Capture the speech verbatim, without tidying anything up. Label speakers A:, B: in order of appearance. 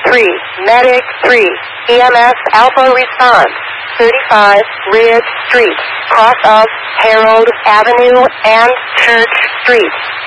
A: three, Medic three, E M S Alpha response, thirty-five Ridge Street, cross of Harold Avenue and Church Street.